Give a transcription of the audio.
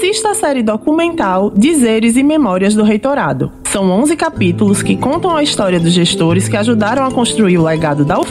assista a série documental Dizeres e Memórias do Reitorado. São 11 capítulos que contam a história dos gestores que ajudaram a construir o legado da